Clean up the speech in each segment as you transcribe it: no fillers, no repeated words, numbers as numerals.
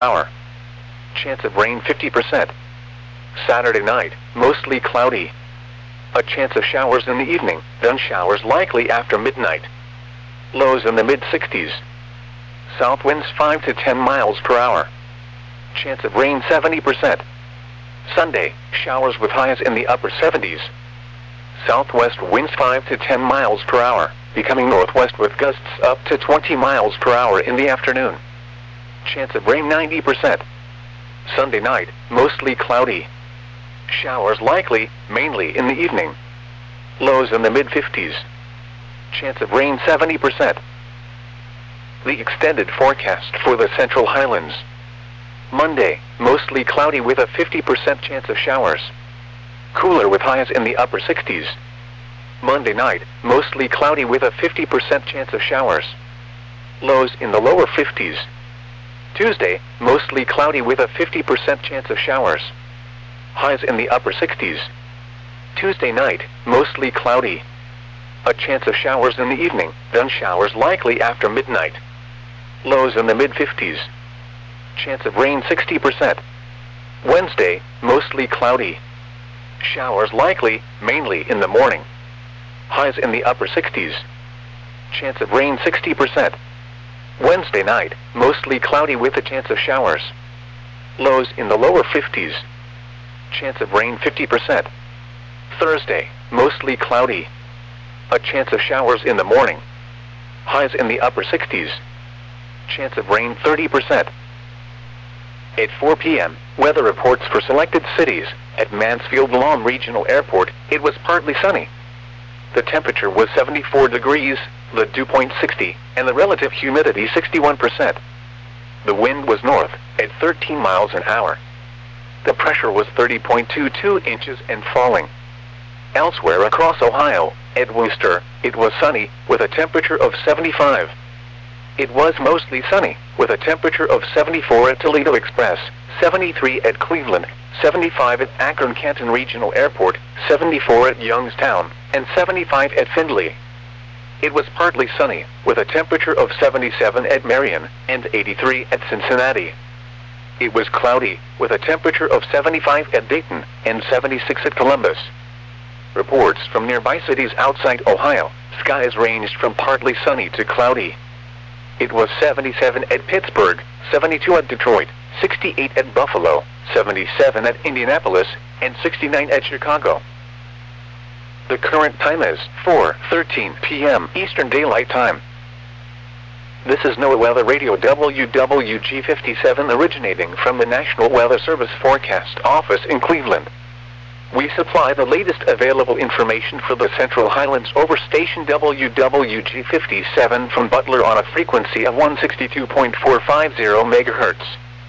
hour. Chance of rain 50%. Saturday night, mostly cloudy. A chance of showers in the evening, then showers likely after midnight. Lows in the mid-60s. South winds 5 to 10 miles per hour. Chance of rain 70%. Sunday, showers with highs in the upper 70s. Southwest winds 5 to 10 miles per hour, becoming northwest with gusts up to 20 miles per hour in the afternoon. Chance of rain 90%. Sunday night, mostly cloudy. Showers likely, mainly in the evening. Lows in the mid-50s. Chance of rain 70%. The extended forecast for the Central Highlands. Monday, mostly cloudy with a 50% chance of showers. Cooler with highs in the upper 60s. Monday night, mostly cloudy with a 50% chance of showers. Lows in the lower 50s. Tuesday, mostly cloudy with a 50% chance of showers. Highs in the upper 60s. Tuesday night, mostly cloudy. A chance of showers in the evening, then showers likely after midnight. Lows in the mid-50s. Chance of rain 60%. Wednesday, mostly cloudy. Showers likely, mainly in the morning. Highs in the upper 60s. Chance of rain 60%. Wednesday night, mostly cloudy with a chance of showers. Lows in the lower 50s. Chance of rain 50%. Thursday, mostly cloudy. A chance of showers in the morning. Highs in the upper 60s. Chance of rain 30%. At 4 p.m., weather reports for selected cities. At Mansfield-Lom Regional Airport, it was partly sunny. The temperature was 74 degrees, the dew point 60, and the relative humidity 61%. The wind was north, at 13 miles an hour. The pressure was 30.22 inches and falling. Elsewhere across Ohio, at Wooster, it was sunny, with a temperature of 75. It was mostly sunny, with a temperature of 74 at Toledo Express, 73 at Cleveland, 75 at Akron-Canton Regional Airport, 74 at Youngstown, and 75 at Findlay. It was partly sunny, with a temperature of 77 at Marion, and 83 at Cincinnati. It was cloudy, with a temperature of 75 at Dayton, and 76 at Columbus. Reports from nearby cities outside Ohio, skies ranged from partly sunny to cloudy. It was 77 at Pittsburgh, 72 at Detroit, 68 at Buffalo, 77 at Indianapolis, and 69 at Chicago. The current time is 4:13 p.m. Eastern Daylight Time. This is NOAA Weather Radio WWG57 originating from the National Weather Service Forecast Office in Cleveland. We supply the latest available information for the Central Highlands over station WWG57 from Butler on a frequency of 162.450 MHz.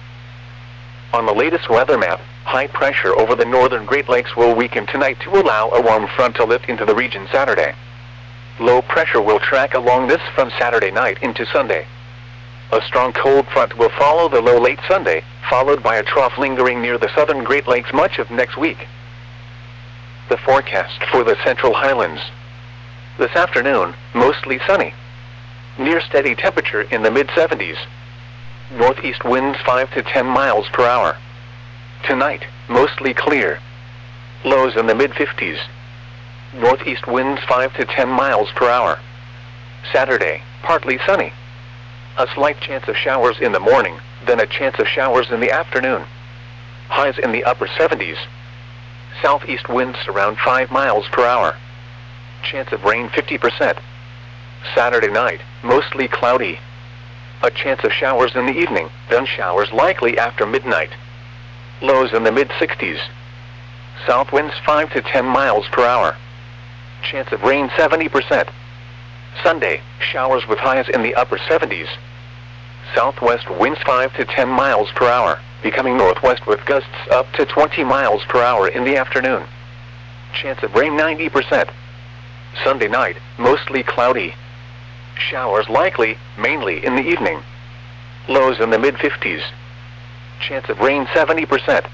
On the latest weather map, high pressure over the northern Great Lakes will weaken tonight to allow a warm front to lift into the region Saturday. Low pressure will track along this from Saturday night into Sunday. A strong cold front will follow the low late Sunday, followed by a trough lingering near the southern Great Lakes much of next week. The forecast for the Central Highlands. This afternoon, mostly sunny. Near steady temperature in the mid-70s. Northeast winds 5 to 10 miles per hour. Tonight, mostly clear. Lows in the mid-50s. Northeast winds 5 to 10 miles per hour. Saturday, partly sunny. A slight chance of showers in the morning, then a chance of showers in the afternoon. Highs in the upper 70s. Southeast winds around 5 miles per hour. Chance of rain 50%. Saturday night, mostly cloudy. A chance of showers in the evening, then showers likely after midnight. Lows in the mid-60s. South winds 5 to 10 miles per hour. Chance of rain 70%. Sunday, showers with highs in the upper 70s. Southwest winds 5 to 10 miles per hour, becoming northwest with gusts up to 20 miles per hour in the afternoon. Chance of rain 90%. Sunday night, mostly cloudy. Showers likely, mainly in the evening. Lows in the mid-50s. Chance of rain 70%.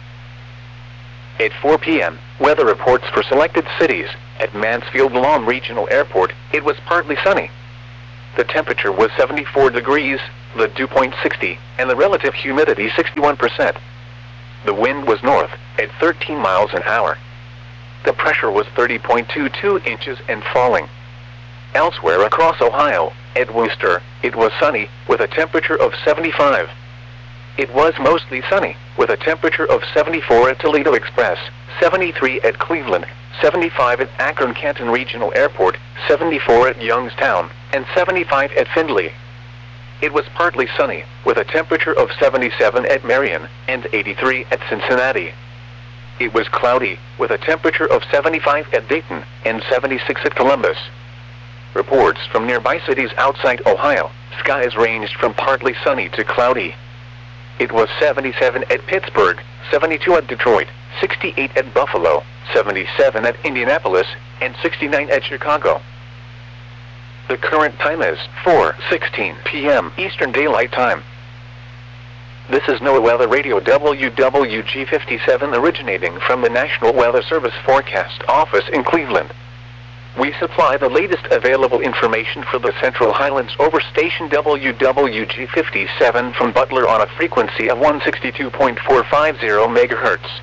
At 4 p.m., weather reports for selected cities. At Mansfield-Lom Regional Airport, it was partly sunny. The temperature was 74 degrees, the dew point 60, and the relative humidity 61%. The wind was north, at 13 miles an hour. The pressure was 30.22 inches and falling. Elsewhere across Ohio, at Wooster, it was sunny, with a temperature of 75. It was mostly sunny, with a temperature of 74 at Toledo Express, 73 at Cleveland, 75 at Akron-Canton Regional Airport, 74 at Youngstown, and 75 at Findlay. It was partly sunny, with a temperature of 77 at Marion, and 83 at Cincinnati. It was cloudy, with a temperature of 75 at Dayton, and 76 at Columbus. Reports from nearby cities outside Ohio, skies ranged from partly sunny to cloudy. It was 77 at Pittsburgh, 72 at Detroit, 68 at Buffalo, 77 at Indianapolis, and 69 at Chicago. The current time is 4:16 p.m. Eastern Daylight Time. This is NOAA Weather Radio WWG57 originating from the National Weather Service Forecast Office in Cleveland. We supply the latest available information for the Central Highlands over station WWG57 from Butler on a frequency of 162.450 MHz.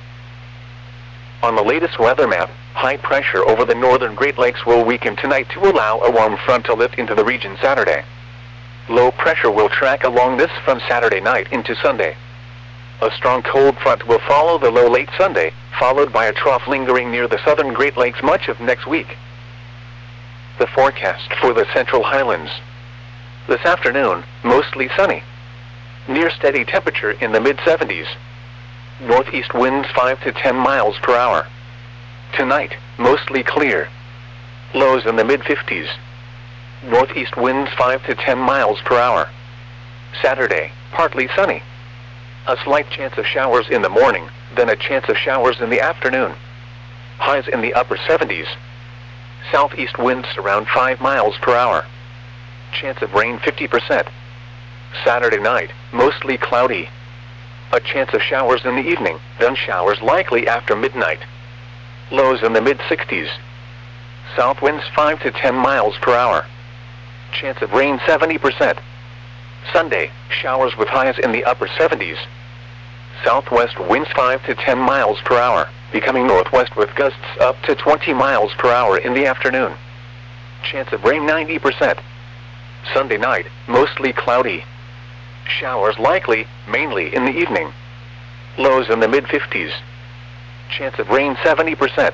On the latest weather map, high pressure over the northern Great Lakes will weaken tonight to allow a warm front to lift into the region Saturday. Low pressure will track along this from Saturday night into Sunday. A strong cold front will follow the low late Sunday, followed by a trough lingering near the southern Great Lakes much of next week. The forecast for the Central Highlands. This afternoon, mostly sunny. Near steady temperature in the mid-70s. Northeast winds 5 to 10 miles per hour. Tonight, mostly clear. Lows in the mid-50s. Northeast winds 5 to 10 miles per hour. Saturday, partly sunny. A slight chance of showers in the morning, then a chance of showers in the afternoon. Highs in the upper 70s. Southeast winds around 5 miles per hour. Chance of rain 50%. Saturday night, mostly cloudy. A chance of showers in the evening, then showers likely after midnight. Lows in the mid-60s. South winds 5 to 10 miles per hour. Chance of rain 70%. Sunday, showers with highs in the upper 70s. Southwest winds 5 to 10 miles per hour, becoming northwest with gusts up to 20 miles per hour in the afternoon. Chance of rain 90%. Sunday night, mostly cloudy. Showers likely, mainly in the evening. Lows in the mid-50s. Chance of rain 70%.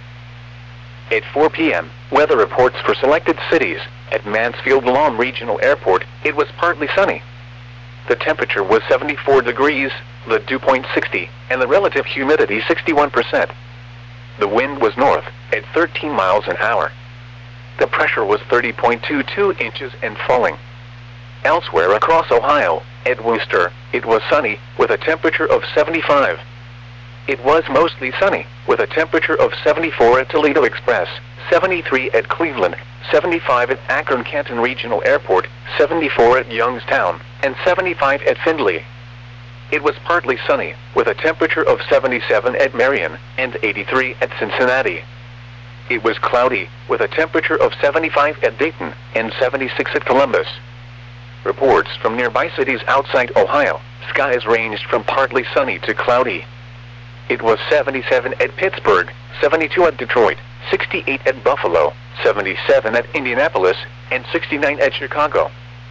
At 4 p.m., weather reports for selected cities. At Mansfield-Lom Regional Airport, it was partly sunny. The temperature was 74 degrees, the dew point 60, and the relative humidity 61%. The wind was north, at 13 miles an hour. The pressure was 30.22 inches and falling. Elsewhere across Ohio, at Wooster, it was sunny, with a temperature of 75. It was mostly sunny, with a temperature of 74 at Toledo Express, 73 at Cleveland, 75 at Akron-Canton Regional Airport, 74 at Youngstown, and 75 at Findlay. It was partly sunny, with a temperature of 77 at Marion, and 83 at Cincinnati. It was cloudy, with a temperature of 75 at Dayton, and 76 at Columbus. Reports from nearby cities outside Ohio, skies ranged from partly sunny to cloudy. It was 77 at Pittsburgh, 72 at Detroit, 68 at Buffalo, 77 at Indianapolis, and 69 at Chicago.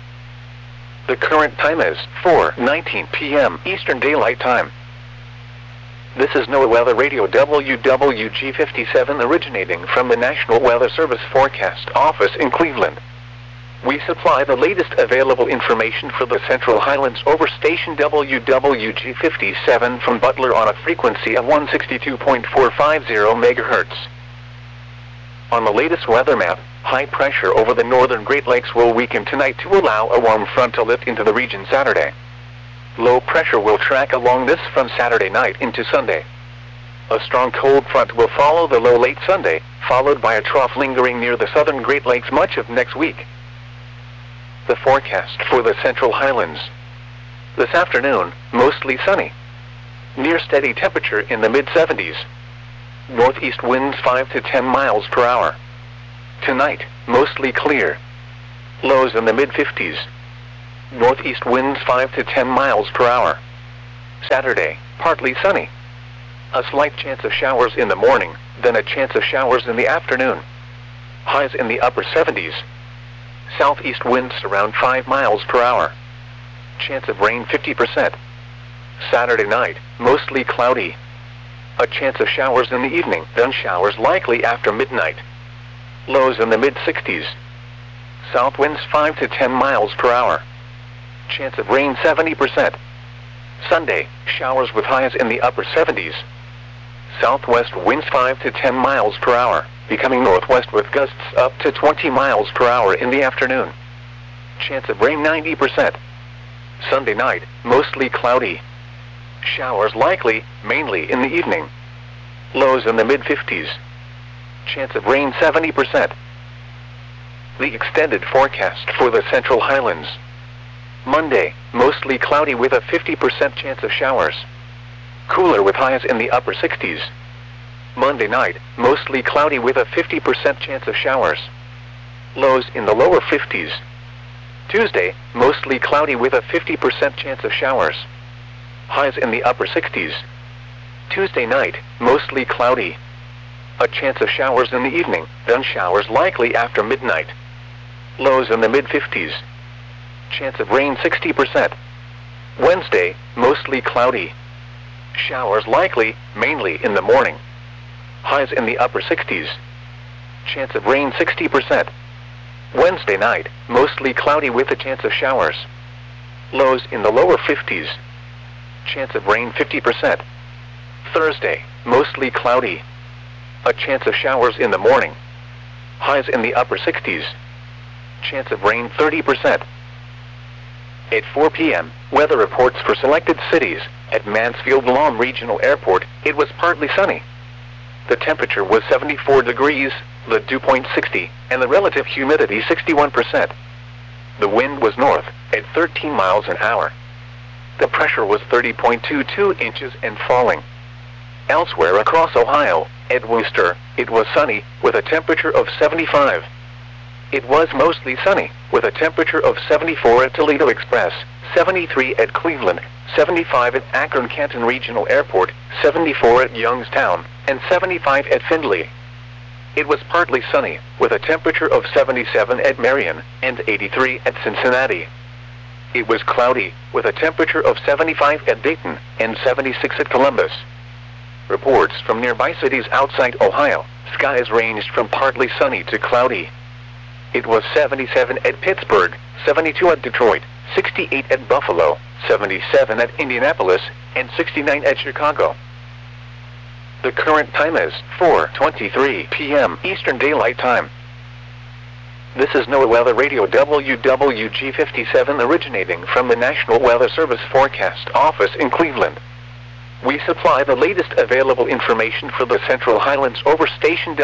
The current time is 4:19 p.m. Eastern Daylight Time. This is NOAA Weather Radio WWG57 originating from the National Weather Service Forecast Office in Cleveland. We supply the latest available information for the Central Highlands over station WWG57 from Butler on a frequency of 162.450 MHz. On the latest weather map, high pressure over the northern Great Lakes will weaken tonight to allow a warm front to lift into the region Saturday. Low pressure will track along this from Saturday night into Sunday. A strong cold front will follow the low late Sunday, followed by a trough lingering near the southern Great Lakes much of next week. The forecast for the Central Highlands. This afternoon, mostly sunny. Near steady temperature in the mid-70s. Northeast winds 5 to 10 miles per hour. Tonight, mostly clear. Lows in the mid-50s. Northeast winds 5 to 10 miles per hour. Saturday, partly sunny. A slight chance of showers in the morning, then a chance of showers in the afternoon. Highs in the upper 70s. Southeast winds around 5 miles per hour. Chance of rain 50%. Saturday night, mostly cloudy. A chance of showers in the evening, then showers likely after midnight. Lows in the mid-60s. South winds 5 to 10 miles per hour. Chance of rain 70%. Sunday, showers with highs in the upper 70s. Southwest winds 5 to 10 miles per hour, becoming northwest with gusts up to 20 miles per hour in the afternoon. Chance of rain 90%. Sunday night, mostly cloudy. Showers likely, mainly in the evening. Lows in the mid-50s. Chance of rain 70%. The extended forecast for the Central Highlands. Monday, mostly cloudy with a 50% chance of showers. Cooler with highs in the upper 60s. Monday night, mostly cloudy with a 50% chance of showers. Lows in the lower 50s. Tuesday, mostly cloudy with a 50% chance of showers. Highs in the upper 60s. Tuesday night, mostly cloudy. A chance of showers in the evening, then showers likely after midnight. Lows in the mid-50s. Chance of rain 60%. Wednesday, mostly cloudy. Showers likely, mainly in the morning. Highs in the upper 60s. Chance of rain 60%. Wednesday night, mostly cloudy with a chance of showers. Lows in the lower 50s. Chance of rain 50%. Thursday, mostly cloudy. A chance of showers in the morning. Highs in the upper 60s. Chance of rain 30%. At 4 p.m., weather reports for selected cities. At Mansfield Lawn Regional Airport, it was partly sunny. The temperature was 74 degrees, the dew point 60, and the relative humidity 61%. The wind was north, at 13 miles an hour. The pressure was 30.22 inches and falling. Elsewhere across Ohio, at Wooster, it was sunny, with a temperature of 75. It was mostly sunny, with a temperature of 74 at Toledo Express, 73 at Cleveland, 75 at Akron-Canton Regional Airport, 74 at Youngstown, and 75 at Findlay. It was partly sunny, with a temperature of 77 at Marion, and 83 at Cincinnati. It was cloudy, with a temperature of 75 at Dayton, and 76 at Columbus. Reports from nearby cities outside Ohio, skies ranged from partly sunny to cloudy. It was 77 at Pittsburgh, 72 at Detroit, 68 at Buffalo, 77 at Indianapolis, and 69 at Chicago. The current time is 4:23 p.m. Eastern Daylight Time. This is NOAA Weather Radio WWG57 originating from the National Weather Service Forecast Office in Cleveland. We supply the latest available information for the Central Highlands over station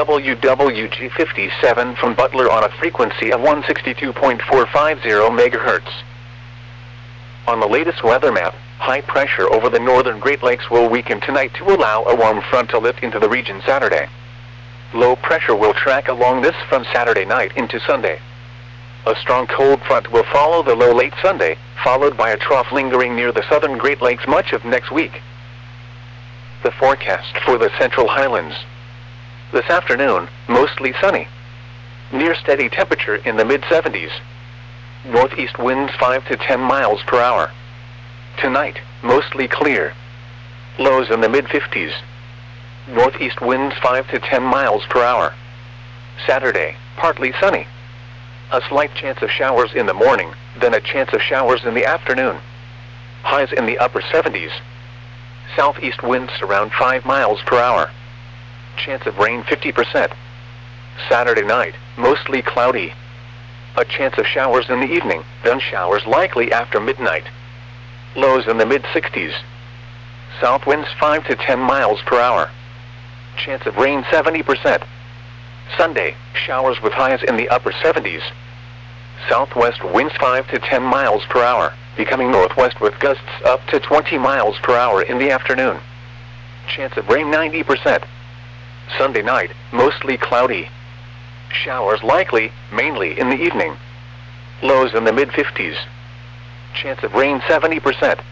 WWG57 from Butler on a frequency of 162.450 MHz. On the latest weather map, high pressure over the northern Great Lakes will weaken tonight to allow a warm front to lift into the region Saturday. Low pressure will track along this from Saturday night into Sunday. A strong cold front will follow the low late Sunday, followed by a trough lingering near the southern Great Lakes much of next week. The forecast for the Central Highlands. This afternoon, mostly sunny. Near steady temperature in the mid-70s. Northeast winds 5 to 10 miles per hour. Tonight, mostly clear. Lows in the mid-50s. Northeast winds 5 to 10 miles per hour. Saturday, partly sunny. A slight chance of showers in the morning, then a chance of showers in the afternoon. Highs in the upper 70s. Southeast winds around 5 miles per hour. Chance of rain 50%. Saturday night, mostly cloudy. A chance of showers in the evening, then showers likely after midnight. Lows in the mid-60s. South winds 5 to 10 miles per hour. Chance of rain 70%. Sunday, showers with highs in the upper 70s. Southwest winds 5 to 10 miles per hour, becoming northwest with gusts up to 20 miles per hour in the afternoon. Chance of rain 90%. Sunday night, mostly cloudy. Showers likely, mainly in the evening. Lows in the mid-50s. Chance of rain 70%.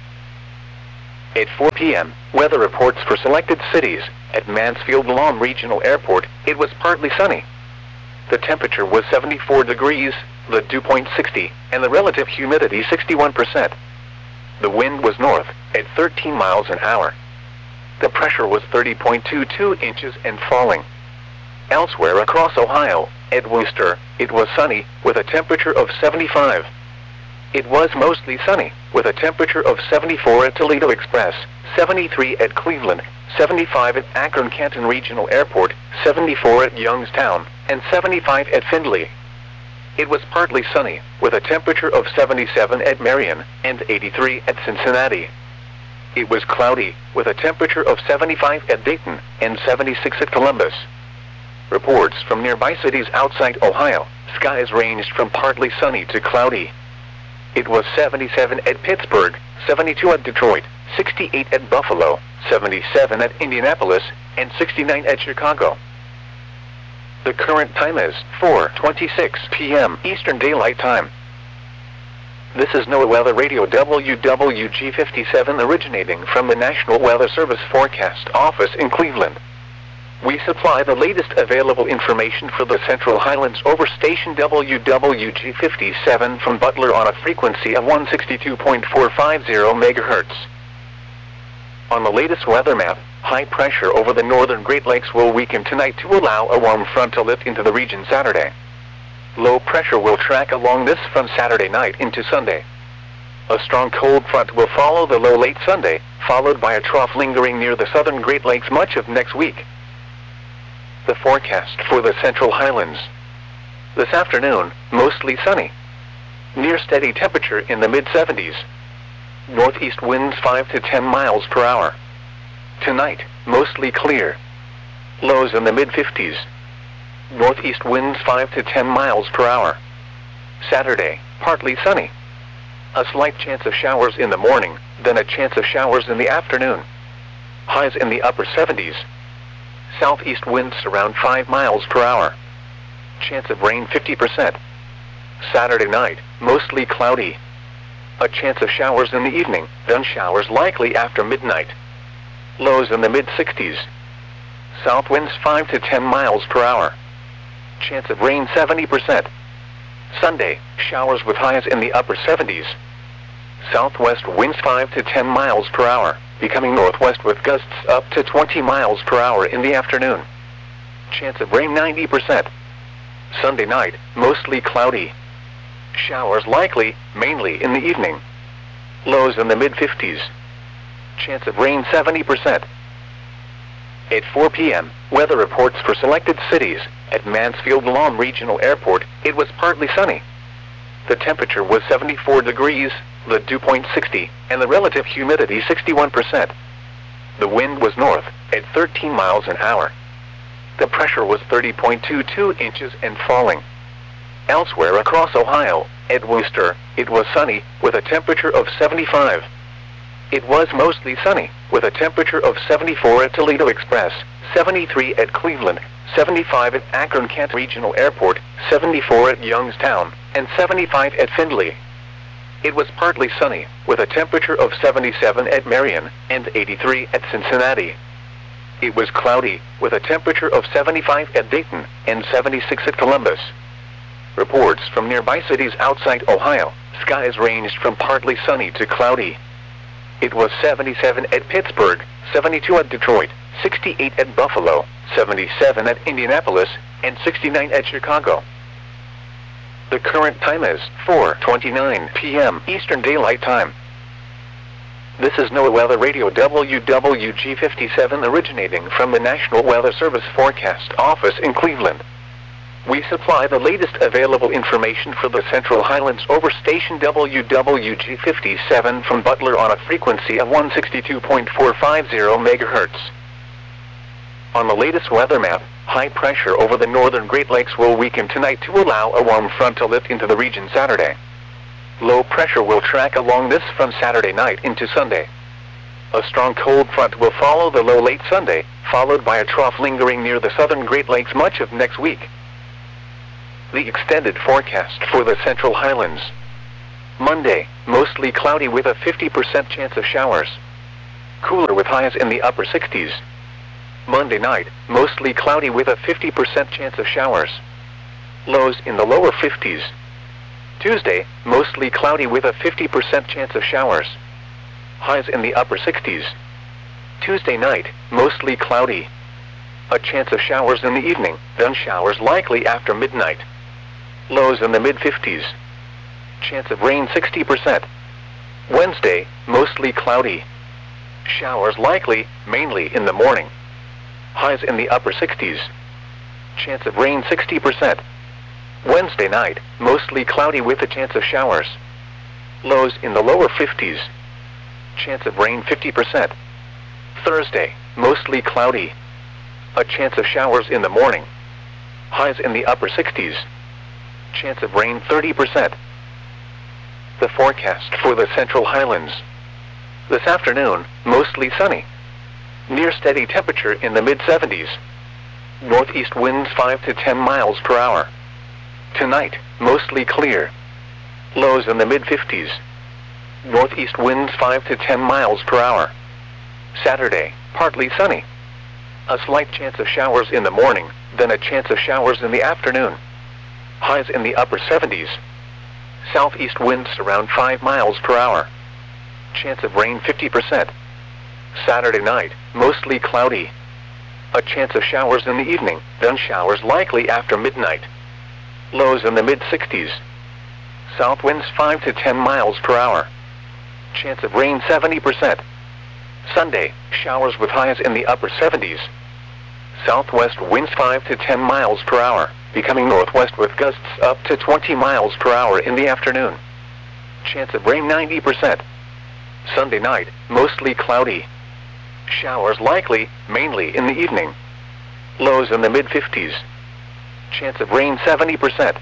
At 4 p.m., weather reports for selected cities. At Mansfield-Lam Regional Airport, it was partly sunny. The temperature was 74 degrees, the dew point 60, and the relative humidity 61%. The wind was north, at 13 miles an hour. The pressure was 30.22 inches and falling. Elsewhere across Ohio, at Wooster, it was sunny, with a temperature of 75. It was mostly sunny, with a temperature of 74 at Toledo Express, 73 at Cleveland, 75 at Akron-Canton Regional Airport, 74 at Youngstown, and 75 at Findlay. It was partly sunny, with a temperature of 77 at Marion, and 83 at Cincinnati. It was cloudy, with a temperature of 75 at Dayton, and 76 at Columbus. Reports from nearby cities outside Ohio, skies ranged from partly sunny to cloudy. It was 77 at Pittsburgh, 72 at Detroit, 68 at Buffalo, 77 at Indianapolis, and 69 at Chicago. The current time is 4:26 p.m. Eastern Daylight Time. This is NOAA Weather Radio WWG57 originating from the National Weather Service Forecast Office in Cleveland. We supply the latest available information for the Central Highlands over station WWG57 from Butler on a frequency of 162.450 MHz. On the latest weather map, high pressure over the northern Great Lakes will weaken tonight to allow a warm front to lift into the region Saturday. Low pressure will track along this from Saturday night into Sunday. A strong cold front will follow the low late Sunday, followed by a trough lingering near the southern Great Lakes much of next week. The forecast for the Central Highlands. This afternoon, mostly sunny. Near steady temperature in the mid-70s. Northeast winds 5 to 10 miles per hour. Tonight, mostly clear. Lows in the mid-50s. Northeast winds 5 to 10 miles per hour. Saturday, partly sunny. A slight chance of showers in the morning, then a chance of showers in the afternoon. Highs in the upper 70s. Southeast winds around 5 miles per hour. Chance of rain 50%. Saturday night, mostly cloudy. A chance of showers in the evening, then showers likely after midnight. Lows in the mid-60s. South winds 5 to 10 miles per hour. Chance of rain 70%. Sunday, showers with highs in the upper 70s. Southwest winds 5 to 10 miles per hour, becoming northwest with gusts up to 20 miles per hour in the afternoon. Chance of rain 90%. Sunday night, mostly cloudy. Showers likely, mainly in the evening. Lows in the mid-50s. Chance of rain 70%. At 4 p.m., weather reports for selected cities. At Mansfield-Lam Regional Airport, it was partly sunny. The temperature was 74 degrees, the dew point 60, and the relative humidity 61%. The wind was north, at 13 miles an hour. The pressure was 30.22 inches and falling. Elsewhere across Ohio, at Wooster, it was sunny, with a temperature of 75. It was mostly sunny, with a temperature of 74 at Toledo Express, 73 at Cleveland, 75 at Akron-Canton Regional Airport, 74 at Youngstown, and 75 at Findlay. It was partly sunny, with a temperature of 77 at Marion, and 83 at Cincinnati. It was cloudy, with a temperature of 75 at Dayton, and 76 at Columbus. Reports from nearby cities outside Ohio, skies ranged from partly sunny to cloudy. It was 77 at Pittsburgh, 72 at Detroit, 68 at Buffalo, 77 at Indianapolis, and 69 at Chicago. The current time is 4:29 p.m. Eastern Daylight Time. This is NOAA Weather Radio WWG57 originating from the National Weather Service Forecast Office in Cleveland. We supply the latest available information for the Central Highlands over station WWG57 from Butler on a frequency of 162.450 MHz. On the latest weather map, high pressure over the northern Great Lakes will weaken tonight to allow a warm front to lift into the region Saturday. Low pressure will track along this from Saturday night into Sunday. A strong cold front will follow the low late Sunday, followed by a trough lingering near the southern Great Lakes much of next week. The extended forecast for the Central Highlands. Monday, mostly cloudy with a 50% chance of showers. Cooler with highs in the upper 60s. Monday night, mostly cloudy with a 50% chance of showers. Lows in the lower 50s. Tuesday, mostly cloudy with a 50% chance of showers. Highs in the upper 60s. Tuesday night, mostly cloudy. A chance of showers in the evening, then showers likely after midnight. Lows in the mid-50s. Chance of rain 60%. Wednesday, mostly cloudy. Showers likely, mainly in the morning. Highs in the upper 60s. Chance of rain 60%. Wednesday night, mostly cloudy with a chance of showers. Lows in the lower 50s. Chance of rain 50%. Thursday, mostly cloudy. A chance of showers in the morning. Highs in the upper 60s. Chance of rain 30%. The forecast for the Central Highlands. This afternoon, mostly sunny. Near steady temperature in the mid-70s. Northeast winds 5 to 10 miles per hour. Tonight, mostly clear. Lows in the mid-50s. Northeast winds 5 to 10 miles per hour. Saturday, partly sunny. A slight chance of showers in the morning, then a chance of showers in the afternoon. Highs in the upper 70s. Southeast winds around 5 miles per hour. Chance of rain 50%. Saturday night, mostly cloudy. A chance of showers in the evening, then showers likely after midnight. Lows in the mid-60s. South winds 5 to 10 miles per hour. Chance of rain 70%. Sunday, showers with highs in the upper 70s. Southwest winds 5 to 10 miles per hour, becoming northwest with gusts up to 20 miles per hour in the afternoon. Chance of rain 90%. Sunday night, mostly cloudy. Showers likely, mainly in the evening. Lows in the mid-50s. Chance of rain 70%.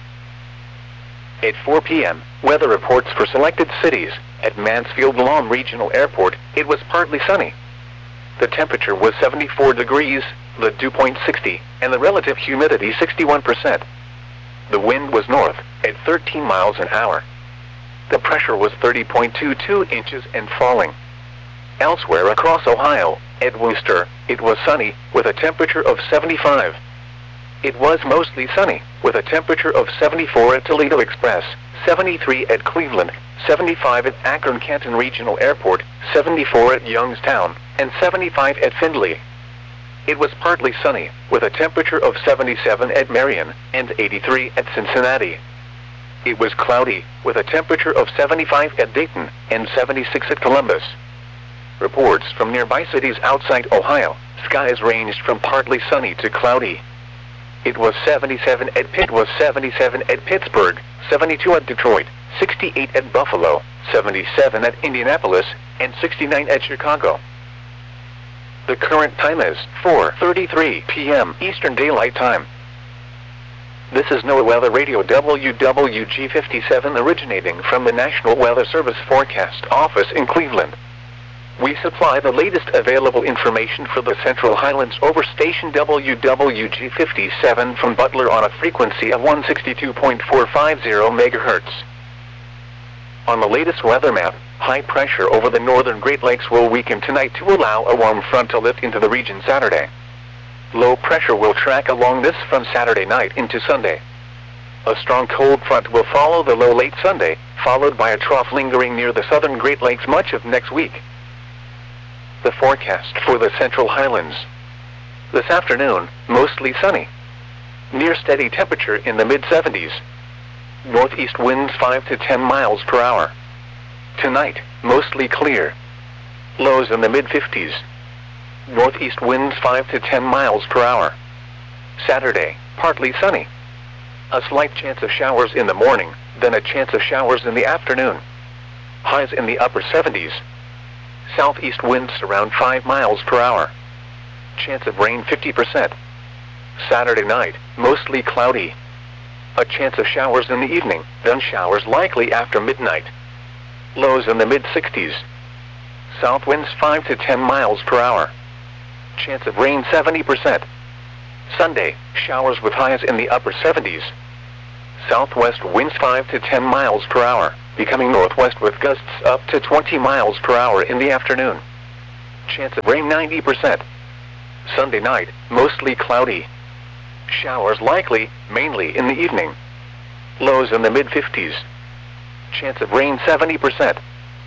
At 4 p.m., weather reports for selected cities. At Mansfield Lawn Regional Airport, it was partly sunny. The temperature was 74 degrees, the dew point 60, and the relative humidity 61%. The wind was north, at 13 miles an hour. The pressure was 30.22 inches and falling. Elsewhere across Ohio, at Wooster, it was sunny, with a temperature of 75. It was mostly sunny, with a temperature of 74 at Toledo Express, 73 at Cleveland, 75 at Akron-Canton Regional Airport, 74 at Youngstown, and 75 at Findlay. It was partly sunny, with a temperature of 77 at Marion, and 83 at Cincinnati. It was cloudy, with a temperature of 75 at Dayton, and 76 at Columbus. Reports from nearby cities outside Ohio, skies ranged from partly sunny to cloudy. It was 77 at Pittsburgh, 72 at Detroit, 68 at Buffalo, 77 at Indianapolis, and 69 at Chicago. The current time is 4:33 p.m. Eastern Daylight Time. This is NOAA Weather Radio WWG57 originating from the National Weather Service Forecast Office in Cleveland. We supply the latest available information for the Central Highlands over station WWG57 from Butler on a frequency of 162.450 MHz. On the latest weather map, high pressure over the northern Great Lakes will weaken tonight to allow a warm front to lift into the region Saturday. Low pressure will track along this from Saturday night into Sunday. A strong cold front will follow the low late Sunday, followed by a trough lingering near the southern Great Lakes much of next week. The forecast for the Central Highlands. This afternoon, mostly sunny. Near steady temperature in the mid-70s. Northeast winds 5 to 10 miles per hour. Tonight, mostly clear. Lows in the mid-50s. Northeast winds 5 to 10 miles per hour. Saturday, partly sunny. A slight chance of showers in the morning, then a chance of showers in the afternoon. Highs in the upper 70s. Southeast winds around 5 miles per hour. Chance of rain 50%. Saturday night, mostly cloudy. A chance of showers in the evening, then showers likely after midnight. Lows in the mid-60s. South winds 5 to 10 miles per hour. Chance of rain 70%. Sunday, showers with highs in the upper 70s. Southwest winds 5 to 10 miles per hour, becoming northwest with gusts up to 20 miles per hour in the afternoon. Chance of rain 90%. Sunday night, mostly cloudy. Showers likely, mainly in the evening. Lows in the mid-50s. Chance of rain 70%.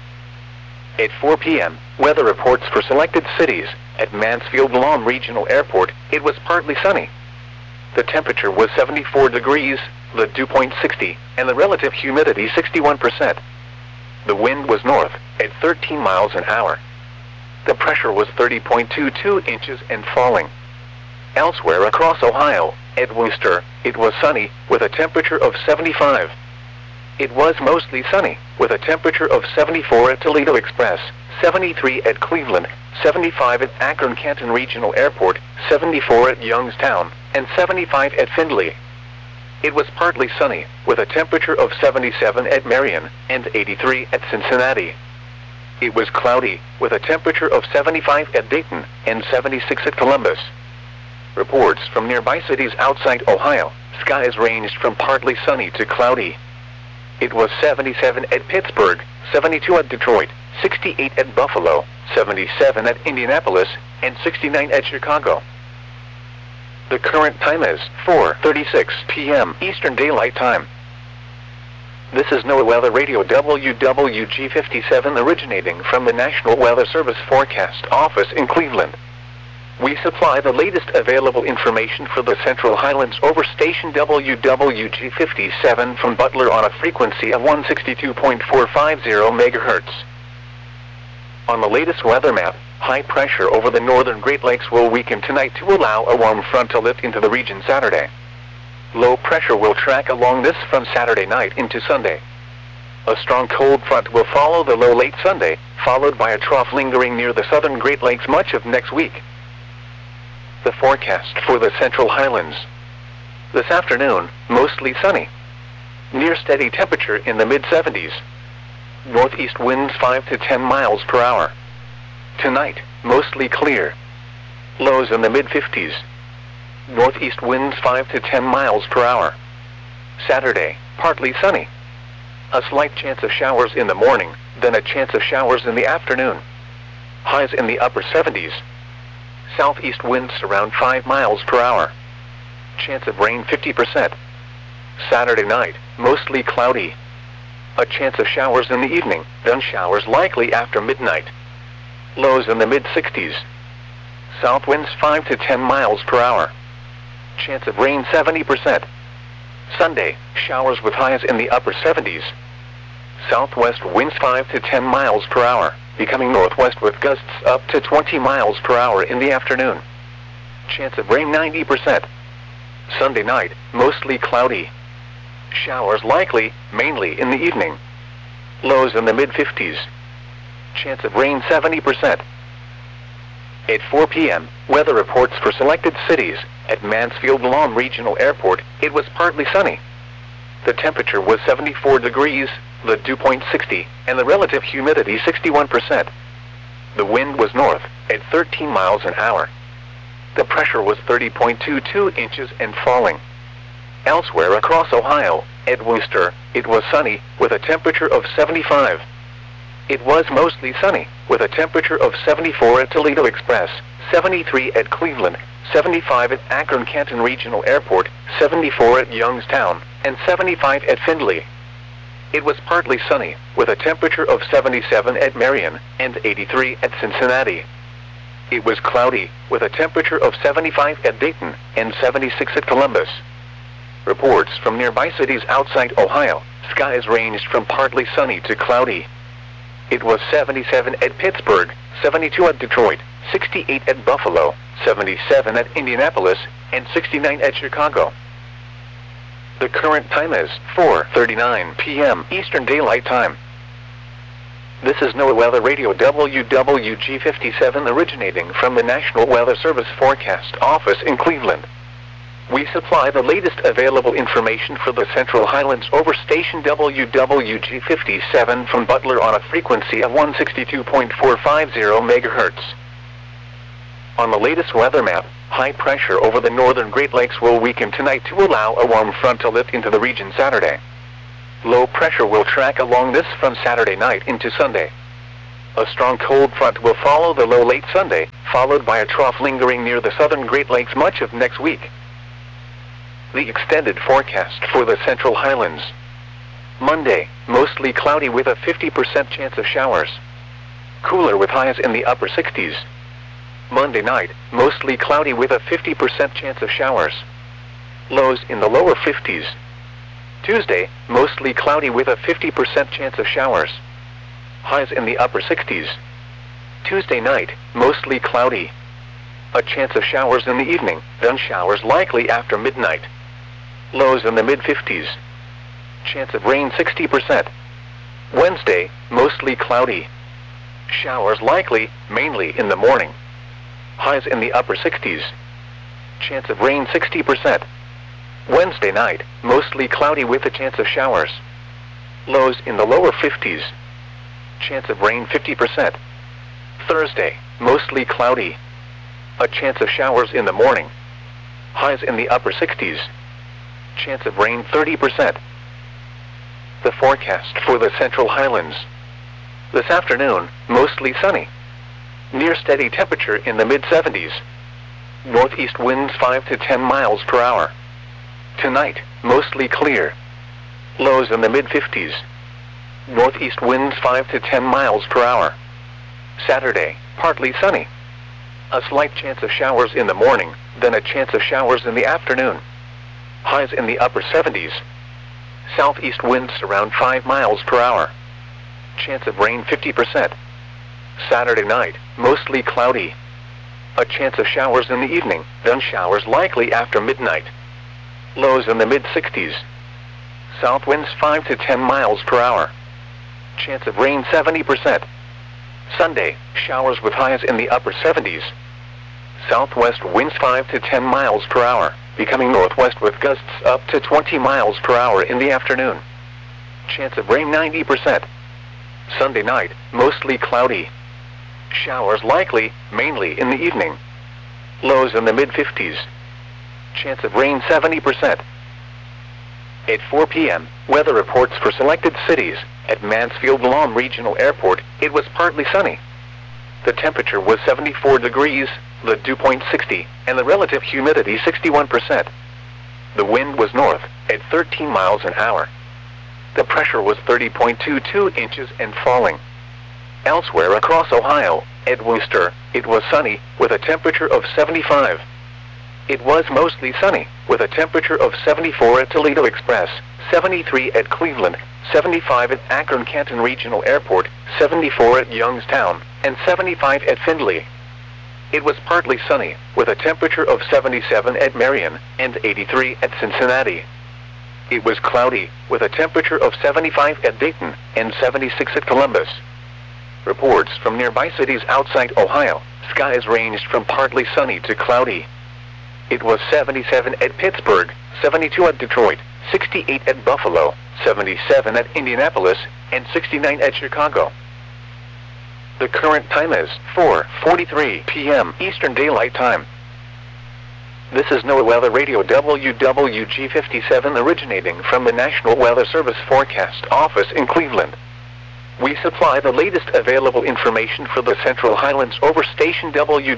At 4 p.m., weather reports for selected cities. At Mansfield Lawn Regional Airport, it was partly sunny. The temperature was 74 degrees, the dew point 60, and the relative humidity 61%. The wind was north, at 13 miles an hour. The pressure was 30.22 inches and falling. Elsewhere across Ohio, at Wooster, it was sunny, with a temperature of 75. It was mostly sunny, with a temperature of 74 at Toledo Express, 73 at Cleveland, 75 at Akron-Canton Regional Airport, 74 at Youngstown, and 75 at Findlay. It was partly sunny, with a temperature of 77 at Marion, and 83 at Cincinnati. It was cloudy, with a temperature of 75 at Dayton, and 76 at Columbus. Reports from nearby cities outside Ohio, skies ranged from partly sunny to cloudy. It was 77 at Pittsburgh, 72 at Detroit, 68 at Buffalo, 77 at Indianapolis, and 69 at Chicago. The current time is 4:36 p.m. Eastern Daylight Time. This is NOAA Weather Radio WWG57 originating from the National Weather Service Forecast Office in Cleveland. We supply the latest available information for the Central Highlands over station WWG57 from Butler on a frequency of 162.450 MHz. On the latest weather map, high pressure over the northern Great Lakes will weaken tonight to allow a warm front to lift into the region Saturday. Low pressure will track along this from Saturday night into Sunday. A strong cold front will follow the low late Sunday, followed by a trough lingering near the southern Great Lakes much of next week. The forecast for the Central Highlands. This afternoon, mostly sunny. Near steady temperature in the mid-70s. Northeast winds 5 to 10 miles per hour. Tonight, mostly clear. Lows in the mid-50s. Northeast winds 5 to 10 miles per hour. Saturday, partly sunny. A slight chance of showers in the morning, then a chance of showers in the afternoon. Highs in the upper 70s. Southeast winds around 5 miles per hour. Chance of rain 50%. Saturday night, mostly cloudy. A chance of showers in the evening, then showers likely after midnight. Lows in the mid-60s. South winds 5 to 10 miles per hour. Chance of rain 70%. Sunday, showers with highs in the upper 70s. Southwest winds 5 to 10 miles per hour, becoming northwest with gusts up to 20 miles per hour in the afternoon. Chance of rain 90%. Sunday night, mostly cloudy. Showers likely, mainly in the evening. Lows in the mid-50s. Chance of rain 70%. At 4 p.m., weather reports for selected cities. At Mansfield Lawn Regional Airport, it was partly sunny. The temperature was 74 degrees, the dew point 60, and the relative humidity 61%. The wind was north, at 13 miles an hour. The pressure was 30.22 inches and falling. Elsewhere across Ohio, at Wooster, it was sunny, with a temperature of 75. It was mostly sunny, with a temperature of 74 at Toledo Express, 73 at Cleveland, 75 at Akron-Canton Regional Airport, 74 at Youngstown, and 75 at Findlay. It was partly sunny, with a temperature of 77 at Marion, and 83 at Cincinnati. It was cloudy, with a temperature of 75 at Dayton, and 76 at Columbus. Reports from nearby cities outside Ohio, skies ranged from partly sunny to cloudy. It was 77 at Pittsburgh, 72 at Detroit, 68 at Buffalo, 77 at Indianapolis, and 69 at Chicago. The current time is 4:39 p.m. Eastern Daylight Time. This is NOAA Weather Radio WWG57 originating from the National Weather Service Forecast Office in Cleveland. We supply the latest available information for the Central Highlands over station WWG57 from Butler on a frequency of 162.450 MHz. On the latest weather map, high pressure over the northern Great Lakes will weaken tonight to allow a warm front to lift into the region Saturday. Low pressure will track along this from Saturday night into Sunday. A strong cold front will follow the low late Sunday, followed by a trough lingering near the southern Great Lakes much of next week. The extended forecast for the Central Highlands. Monday, mostly cloudy with a 50% chance of showers. Cooler with highs in the upper 60s. Monday night, mostly cloudy with a 50% chance of showers. Lows in the lower 50s. Tuesday, mostly cloudy with a 50% chance of showers. Highs in the upper 60s. Tuesday night, mostly cloudy. A chance of showers in the evening, then showers likely after midnight. Lows in the mid-50s. Chance of rain 60%. Wednesday, mostly cloudy. Showers likely, mainly in the morning. Highs in the upper 60s. Chance of rain 60%. Wednesday night, mostly cloudy with a chance of showers. Lows in the lower 50s. Chance of rain 50%. Thursday, mostly cloudy. A chance of showers in the morning. Highs in the upper 60s. Chance of rain 30%. The forecast for the Central Highlands. This afternoon, mostly sunny. Near steady temperature in the mid-70s. Northeast winds 5 to 10 miles per hour. Tonight, mostly clear. Lows in the mid-50s. Northeast winds 5 to 10 miles per hour. Saturday, partly sunny. A slight chance of showers in the morning, then a chance of showers in the afternoon. Highs in the upper 70s. Southeast winds around 5 miles per hour. Chance of rain 50%. Saturday night, mostly cloudy. A chance of showers in the evening, then showers likely after midnight. Lows in the mid-60s. South winds 5 to 10 miles per hour. Chance of rain 70%. Sunday, showers with highs in the upper 70s. Southwest winds 5 to 10 miles per hour, becoming northwest with gusts up to 20 miles per hour in the afternoon. Chance of rain 90%. Sunday night, mostly cloudy. Showers likely, mainly in the evening. Lows in the mid-50s. Chance of rain 70%. At 4 p.m., weather reports for selected cities. At Mansfield-Lom Regional Airport, it was partly sunny. The temperature was 74 degrees, the dew point 60, and the relative humidity 61%. The wind was north, at 13 miles an hour. The pressure was 30.22 inches and falling. Elsewhere across Ohio, at Wooster, it was sunny, with a temperature of 75. It was mostly sunny, with a temperature of 74 at Toledo Express, 73 at Cleveland, 75 at Akron-Canton Regional Airport, 74 at Youngstown, and 75 at Findlay. It was partly sunny, with a temperature of 77 at Marion, and 83 at Cincinnati. It was cloudy, with a temperature of 75 at Dayton, and 76 at Columbus. Reports from nearby cities outside Ohio, skies ranged from partly sunny to cloudy. It was 77 at Pittsburgh, 72 at Detroit, 68 at Buffalo, 77 at Indianapolis, and 69 at Chicago. The current time is 4:43 p.m. Eastern Daylight Time. This is NOAA Weather Radio WWG57 originating from the National Weather Service Forecast Office in Cleveland. We supply the latest available information for the Central Highlands over station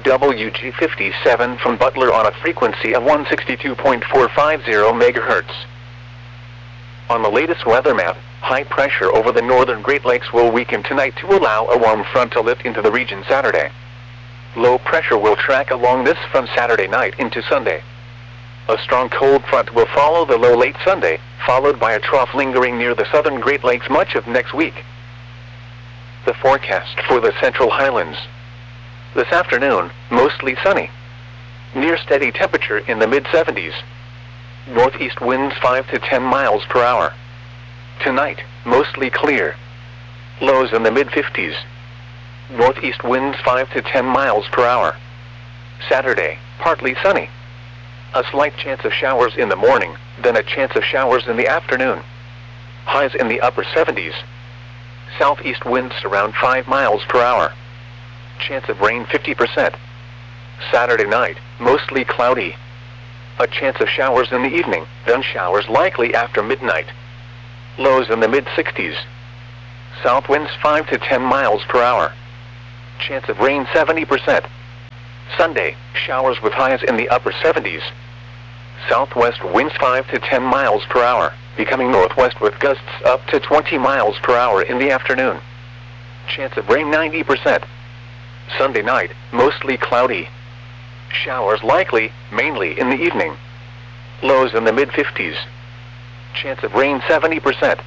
WWG57 from Butler on a frequency of 162.450 MHz. On the latest weather map, high pressure over the northern Great Lakes will weaken tonight to allow a warm front to lift into the region Saturday. Low pressure will track along this from Saturday night into Sunday. A strong cold front will follow the low late Sunday, followed by a trough lingering near the southern Great Lakes much of next week. The forecast for the Central Highlands. This afternoon, mostly sunny. Near steady temperature in the mid-70s. Northeast winds 5 to 10 miles per hour. Tonight, mostly clear. Lows in the mid-50s. Northeast winds 5 to 10 miles per hour. Saturday, partly sunny. A slight chance of showers in the morning, then a chance of showers in the afternoon. Highs in the upper 70s. Southeast winds around 5 miles per hour. Chance of rain 50%. Saturday night, mostly cloudy. A chance of showers in the evening, then showers likely after midnight. Lows in the mid-60s. South winds 5 to 10 miles per hour. Chance of rain 70%. Sunday, showers with highs in the upper 70s. Southwest winds 5 to 10 miles per hour, becoming northwest with gusts up to 20 miles per hour in the afternoon. Chance of rain 90%. Sunday night, mostly cloudy. Showers likely, mainly in the evening. Lows in the mid-50s. Chance of rain 70%.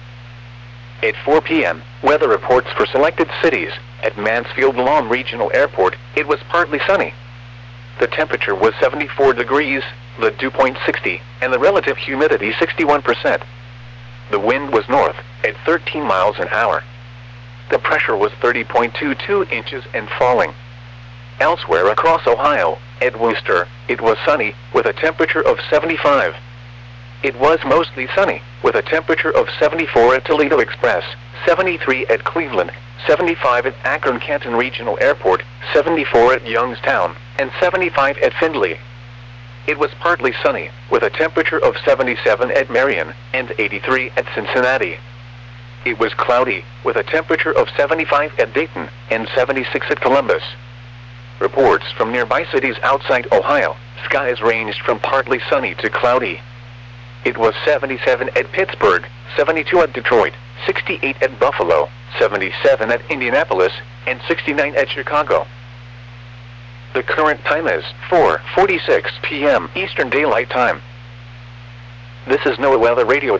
At 4 p.m., weather reports for selected cities. At Mansfield Lawn Regional Airport, it was partly sunny. The temperature was 74 degrees, the dew point 60, and the relative humidity 61%. The wind was north, at 13 miles an hour. The pressure was 30.22 inches and falling. Elsewhere across Ohio, at Wooster, it was sunny, with a temperature of 75. It was mostly sunny, with a temperature of 74 at Toledo Express, 73 at Cleveland, 75 at Akron-Canton Regional Airport, 74 at Youngstown, and 75 at Findlay. It was partly sunny, with a temperature of 77 at Marion, and 83 at Cincinnati. It was cloudy, with a temperature of 75 at Dayton, and 76 at Columbus. Reports from nearby cities outside Ohio, skies ranged from partly sunny to cloudy. It was 77 at Pittsburgh, 72 at Detroit, 68 at Buffalo, 77 at Indianapolis, and 69 at Chicago. The current time is 4:46 p.m. Eastern Daylight Time. This is NOAA Weather Radio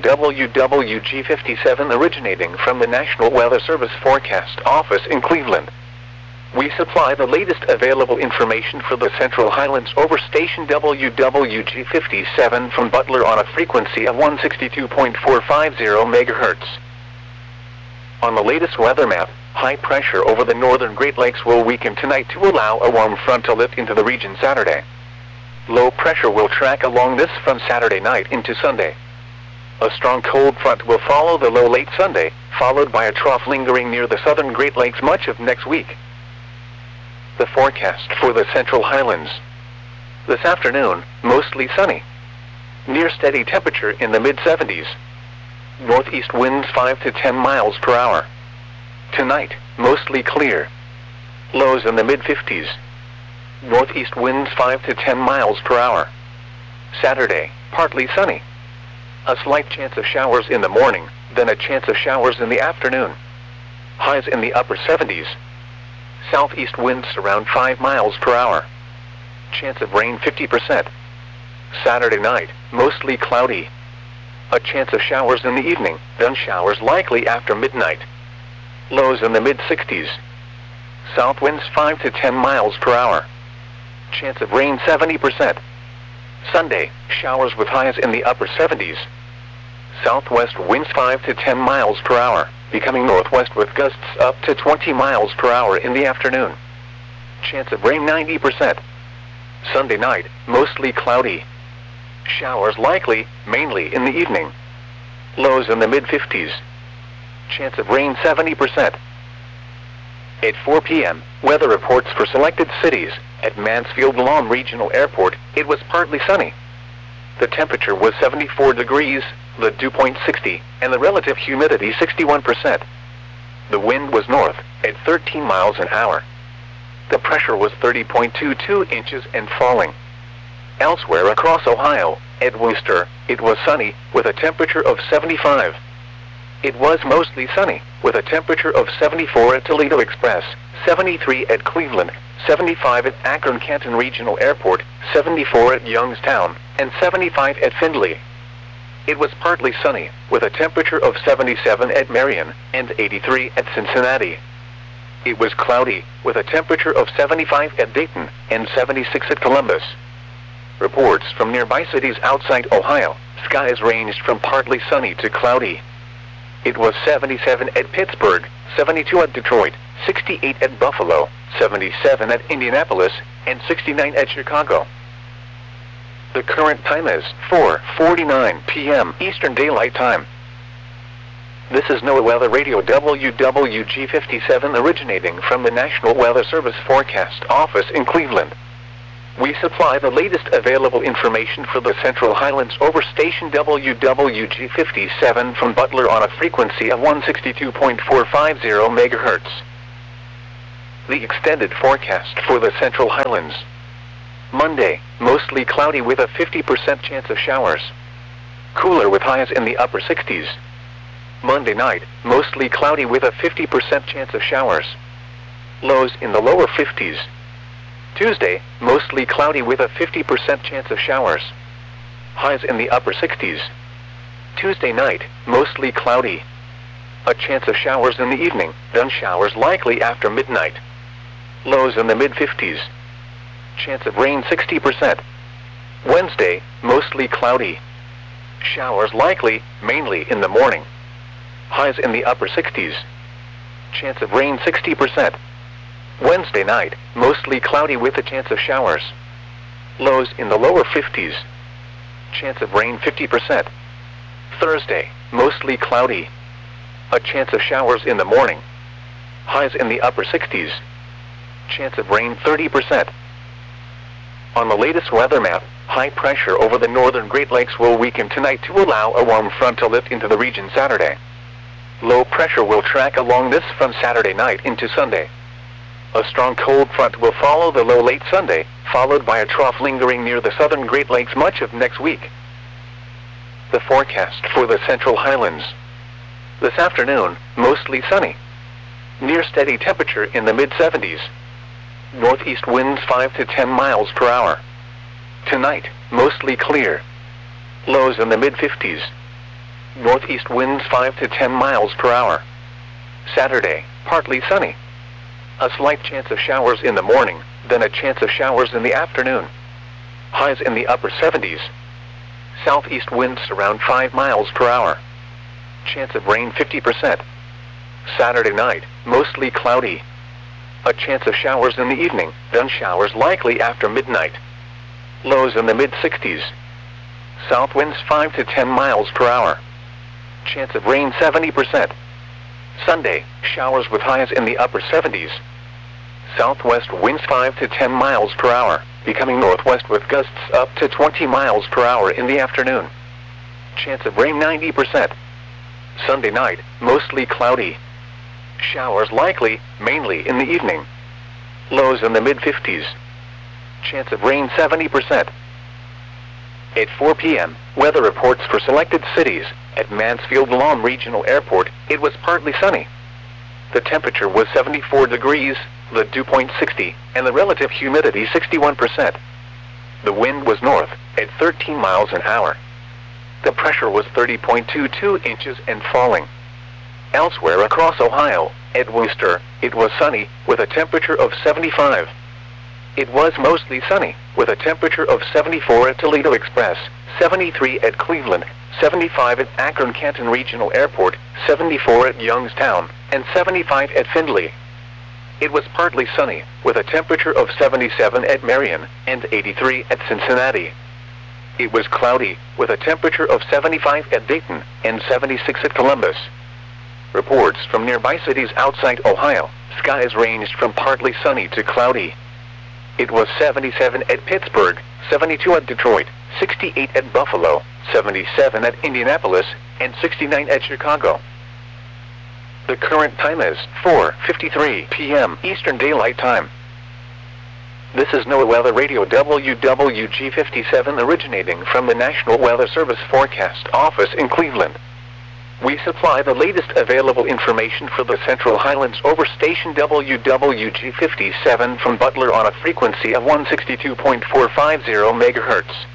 WWG57 originating from the National Weather Service Forecast Office in Cleveland. We supply the latest available information for the Central Highlands over station WWG57 from Butler on a frequency of 162.450 MHz. On the latest weather map, high pressure over the northern Great Lakes will weaken tonight to allow a warm front to lift into the region Saturday. Low pressure will track along this from Saturday night into Sunday. A strong cold front will follow the low late Sunday, followed by a trough lingering near the southern Great Lakes much of next week. The forecast for the Central Highlands. This afternoon, mostly sunny. Near steady temperature in the mid-70s. Northeast winds 5 to 10 miles per hour. Tonight, mostly clear. Lows in the mid-50s. Northeast winds 5 to 10 miles per hour. Saturday, partly sunny. A slight chance of showers in the morning, then a chance of showers in the afternoon. Highs in the upper 70s. Southeast winds around 5 miles per hour. Chance of rain 50%. Saturday night, mostly cloudy. A chance of showers in the evening, then showers likely after midnight. Lows in the mid-60s. South winds 5 to 10 miles per hour. Chance of rain 70%. Sunday, showers with highs in the upper 70s. Southwest winds 5 to 10 miles per hour, becoming northwest with gusts up to 20 miles per hour in the afternoon. Chance of rain 90%. Sunday night, mostly cloudy. Showers likely, mainly in the evening. Lows in the mid-50s. Chance of rain 70%. At 4 p.m., weather reports for selected cities. At Mansfield Lawn Regional Airport, it was partly sunny. The temperature was 74 degrees, the dew point 60, and the relative humidity 61%. The wind was north, at 13 miles an hour. The pressure was 30.22 inches and falling. Elsewhere across Ohio, at Wooster, it was sunny, with a temperature of 75. It was mostly sunny, with a temperature of 74 at Toledo Express, 73 at Cleveland, 75 at Akron-Canton Regional Airport, 74 at Youngstown, and 75 at Findlay. It was partly sunny, with a temperature of 77 at Marion, and 83 at Cincinnati. It was cloudy, with a temperature of 75 at Dayton, and 76 at Columbus. Reports from nearby cities outside Ohio, skies ranged from partly sunny to cloudy. It was 77 at Pittsburgh, 72 at Detroit, 68 at Buffalo, 77 at Indianapolis, and 69 at Chicago. The current time is 4:49 p.m. Eastern Daylight Time. This is NOAA Weather Radio WWG57 originating from the National Weather Service Forecast Office in Cleveland. We supply the latest available information for the Central Highlands over station WWG57 from Butler on a frequency of 162.450 MHz. The extended forecast for the Central Highlands. Monday, mostly cloudy with a 50% chance of showers. Cooler with highs in the upper 60s. Monday night, mostly cloudy with a 50% chance of showers. Lows in the lower 50s. Tuesday, mostly cloudy with a 50% chance of showers. Highs in the upper 60s. Tuesday night, mostly cloudy. A chance of showers in the evening, then showers likely after midnight. Lows in the mid-50s. Chance of rain 60%. Wednesday, mostly cloudy. Showers likely, mainly in the morning. Highs in the upper 60s. Chance of rain 60%. Wednesday night, mostly cloudy with a chance of showers. Lows in the lower 50s. Chance of rain 50%. Thursday, mostly cloudy. A chance of showers in the morning. Highs in the upper 60s. Chance of rain 30%. On the latest weather map, high pressure over the northern Great Lakes will weaken tonight to allow a warm front to lift into the region Saturday. Low pressure will track along this from Saturday night into Sunday. A strong cold front will follow the low late Sunday, followed by a trough lingering near the southern Great Lakes much of next week. The forecast for the Central Highlands. This afternoon, mostly sunny. Near steady temperature in the mid-70s. Northeast winds 5 to 10 miles per hour. Tonight, mostly clear. Lows in the mid-50s. Northeast winds 5 to 10 miles per hour. Saturday, partly sunny. A slight chance of showers in the morning, then a chance of showers in the afternoon. Highs in the upper 70s. Southeast winds around 5 miles per hour. Chance of rain 50%. Saturday night, mostly cloudy. A chance of showers in the evening, then showers likely after midnight. Lows in the mid-60s. South winds 5 to 10 miles per hour. Chance of rain 70%. Sunday, showers with highs in the upper 70s. Southwest winds 5 to 10 miles per hour, becoming northwest with gusts up to 20 miles per hour in the afternoon. Chance of rain 90%. Sunday night, mostly cloudy. Showers likely, mainly in the evening. Lows in the mid-50s. Chance of rain 70%. At 4 p.m., weather reports for selected cities. At Mansfield Lawn Regional Airport, it was partly sunny. The temperature was 74 degrees, the dew point 60, and the relative humidity 61%. The wind was north, at 13 miles an hour. The pressure was 30.22 inches and falling. Elsewhere across Ohio, at Wooster, it was sunny, with a temperature of 75. It was mostly sunny, with a temperature of 74 at Toledo Express, 73 at Cleveland, 75 at Akron-Canton Regional Airport, 74 at Youngstown, and 75 at Findlay. It was partly sunny, with a temperature of 77 at Marion, and 83 at Cincinnati. It was cloudy, with a temperature of 75 at Dayton, and 76 at Columbus. Reports from nearby cities outside Ohio, skies ranged from partly sunny to cloudy. It was 77 at Pittsburgh, 72 at Detroit, 68 at Buffalo, 77 at Indianapolis, and 69 at Chicago. The current time is 4:53 p.m. Eastern Daylight Time. This is NOAA Weather Radio WWG57 originating from the National Weather Service Forecast Office in Cleveland. We supply the latest available information for the Central Highlands over station WWG57 from Butler on a frequency of 162.450 MHz.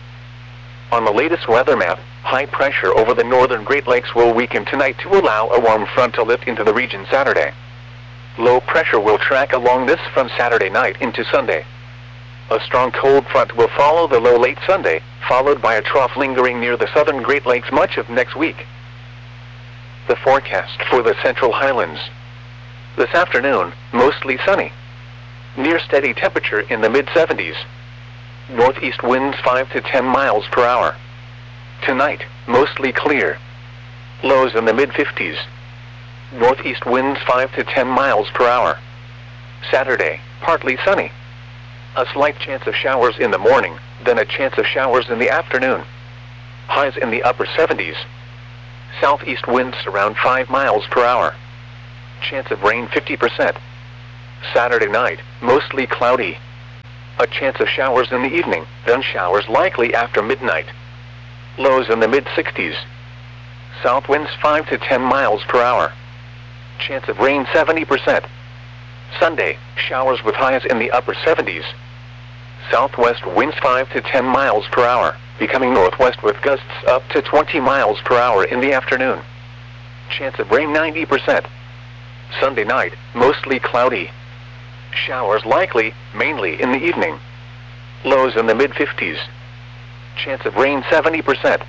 On the latest weather map, high pressure over the northern Great Lakes will weaken tonight to allow a warm front to lift into the region Saturday. Low pressure will track along this from Saturday night into Sunday. A strong cold front will follow the low late Sunday, followed by a trough lingering near the southern Great Lakes much of next week. The forecast for the Central Highlands. This afternoon, mostly sunny. Near steady temperature in the mid-70s. Northeast winds 5 to 10 miles per hour. Tonight, mostly clear. Lows in the mid-50s. Northeast winds 5 to 10 miles per hour. Saturday, partly sunny. A slight chance of showers in the morning, then a chance of showers in the afternoon. Highs in the upper 70s. Southeast winds around 5 miles per hour. Chance of rain 50%. Saturday night, mostly cloudy. A chance of showers in the evening, then showers likely after midnight. Lows in the mid-60s. South winds 5 to 10 miles per hour. Chance of rain 70%. Sunday, showers with highs in the upper 70s. Southwest winds 5 to 10 miles per hour, becoming northwest with gusts up to 20 miles per hour in the afternoon. Chance of rain 90%. Sunday night, mostly cloudy. Showers likely, mainly in the evening. Lows in the mid-50s. Chance of rain 70%.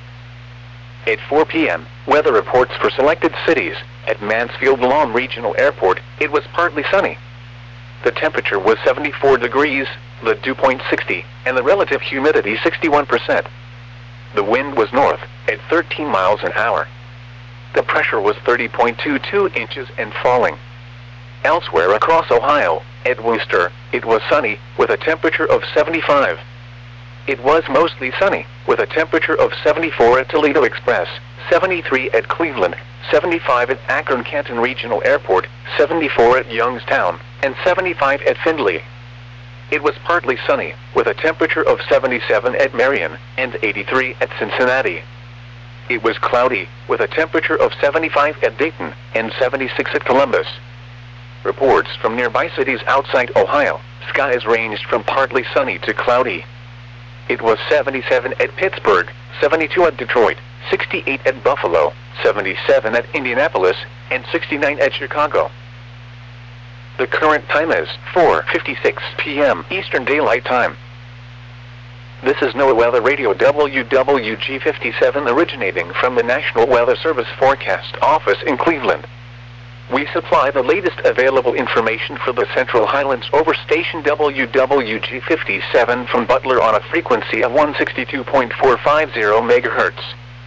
At 4 p.m., weather reports for selected cities. At Mansfield Lawn Regional Airport, it was partly sunny. The temperature was 74 degrees, the dew point 60, and the relative humidity 61%. The wind was north, at 13 miles an hour. The pressure was 30.22 inches and falling. Elsewhere across Ohio, at Wooster, it was sunny, with a temperature of 75. It was mostly sunny, with a temperature of 74 at Toledo Express, 73 at Cleveland, 75 at Akron-Canton Regional Airport, 74 at Youngstown, and 75 at Findlay. It was partly sunny, with a temperature of 77 at Marion, and 83 at Cincinnati. It was cloudy, with a temperature of 75 at Dayton, and 76 at Columbus. Reports from nearby cities outside Ohio, skies ranged from partly sunny to cloudy. It was 77 at Pittsburgh, 72 at Detroit, 68 at Buffalo, 77 at Indianapolis, and 69 at Chicago. The current time is 4:56 p.m. Eastern Daylight Time. This is NOAA Weather Radio WWG57 originating from the National Weather Service Forecast Office in Cleveland. We supply the latest available information for the Central Highlands over station WWG57 from Butler on a frequency of 162.450 MHz.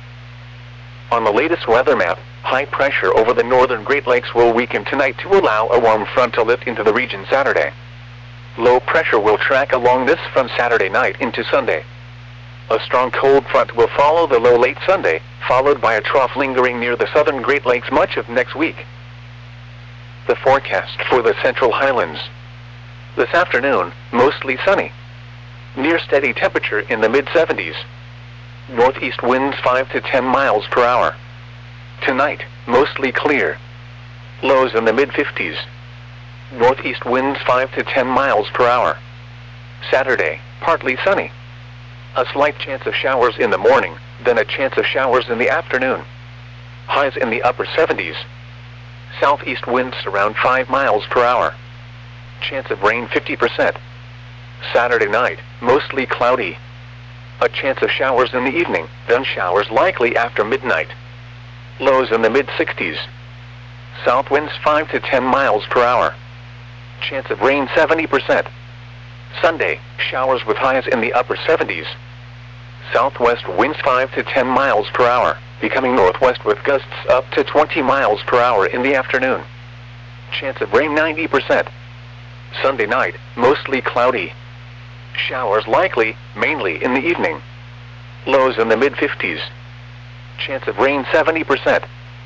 On the latest weather map, high pressure over the northern Great Lakes will weaken tonight to allow a warm front to lift into the region Saturday. Low pressure will track along this from Saturday night into Sunday. A strong cold front will follow the low late Sunday, followed by a trough lingering near the southern Great Lakes much of next week. The forecast for the Central Highlands. This afternoon, mostly sunny. Near steady temperature in the mid-70s. Northeast winds 5 to 10 miles per hour. Tonight, mostly clear. Lows in the mid-50s. Northeast winds 5 to 10 miles per hour. Saturday, partly sunny. A slight chance of showers in the morning, then a chance of showers in the afternoon. Highs in the upper 70s. Southeast winds around 5 miles per hour. Chance of rain 50%. Saturday night, mostly cloudy. A chance of showers in the evening, then showers likely after midnight. Lows in the mid-60s. South winds 5 to 10 miles per hour. Chance of rain 70%. Sunday, showers with highs in the upper 70s. Southwest winds 5 to 10 miles per hour, becoming northwest with gusts up to 20 miles per hour in the afternoon. Chance of rain 90%. Sunday night, mostly cloudy. Showers likely, mainly in the evening. Lows in the mid-50s. Chance of rain 70%.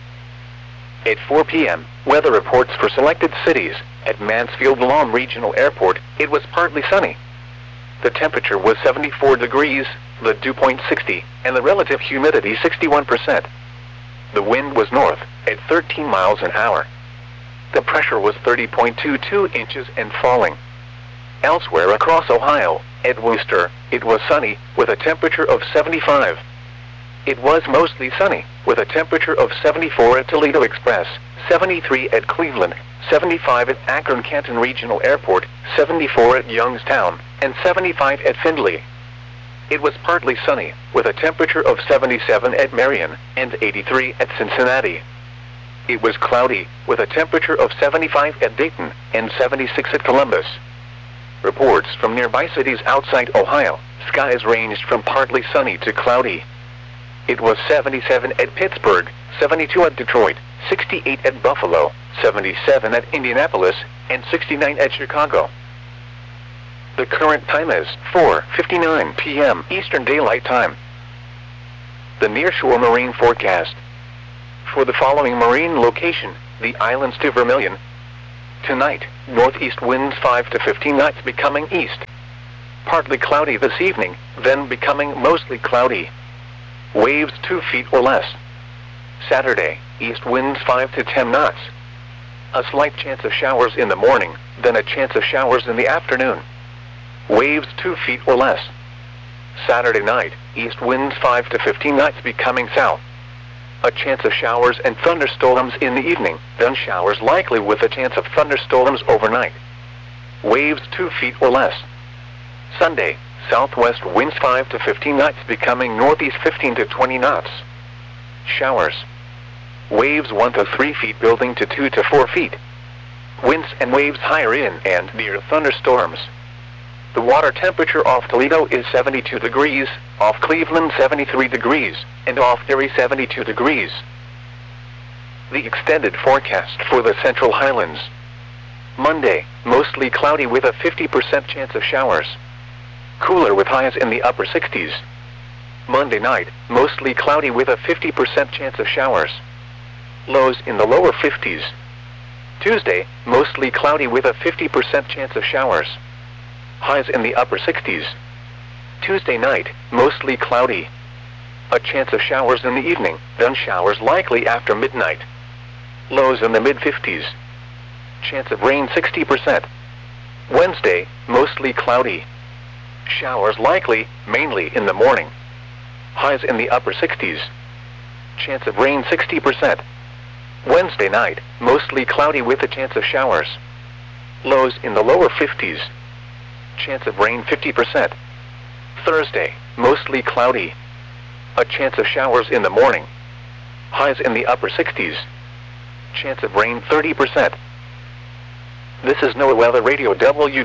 At 4 p.m., weather reports for selected cities. At Mansfield Lawn Regional Airport, it was partly sunny. The temperature was 74 degrees, the dew point 60, and the relative humidity 61%. The wind was north, at 13 miles an hour. The pressure was 30.22 inches and falling. Elsewhere across Ohio, at Wooster, it was sunny, with a temperature of 75. It was mostly sunny, with a temperature of 74 at Toledo Express, 73 at Cleveland, 75 at Akron-Canton Regional Airport, 74 at Youngstown, and 75 at Findlay. It was partly sunny, with a temperature of 77 at Marion, and 83 at Cincinnati. It was cloudy, with a temperature of 75 at Dayton, and 76 at Columbus. Reports from nearby cities outside Ohio, skies ranged from partly sunny to cloudy. It was 77 at Pittsburgh, 72 at Detroit, 68 at Buffalo, 77 at Indianapolis, and 69 at Chicago. The current time is 4:59 p.m. Eastern Daylight Time. The nearshore marine forecast. For the following marine location, the islands to Vermilion. Tonight, northeast winds 5 to 15 knots becoming east. Partly cloudy this evening, then becoming mostly cloudy. Waves 2 feet or less. Saturday, east winds 5 to 10 knots. A slight chance of showers in the morning, then a chance of showers in the afternoon. Waves 2 feet or less. Saturday night, east winds 5 to 15 knots becoming south. A chance of showers and thunderstorms in the evening, then showers likely with a chance of thunderstorms overnight. Waves 2 feet or less. Sunday, southwest winds 5 to 15 knots becoming northeast 15 to 20 knots. Showers. Waves 1 to 3 feet building to 2 to 4 feet. Winds and waves higher in and near thunderstorms. The water temperature off Toledo is 72 degrees, off Cleveland 73 degrees, and off Erie 72 degrees. The extended forecast for the Central Highlands. Monday, mostly cloudy with a 50% chance of showers. Cooler with highs in the upper 60s. Monday night, mostly cloudy with a 50% chance of showers. Lows in the lower 50s. Tuesday, mostly cloudy with a 50% chance of showers. Highs in the upper 60s. Tuesday night, mostly cloudy. A chance of showers in the evening, then showers likely after midnight. Lows in the mid-50s. Chance of rain 60%. Wednesday, mostly cloudy. Showers likely, mainly in the morning. Highs in the upper 60s. Chance of rain 60%. Wednesday night, mostly cloudy with a chance of showers. Lows in the lower 50s. Chance of rain 50%. Thursday, mostly cloudy. A chance of showers in the morning. Highs in the upper 60s. Chance of rain 30%. This is NOAA Weather Radio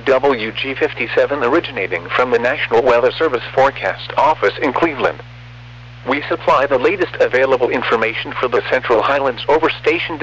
WWG57 originating from the National Weather Service Forecast Office in Cleveland. We supply the latest available information for the Central Highlands over station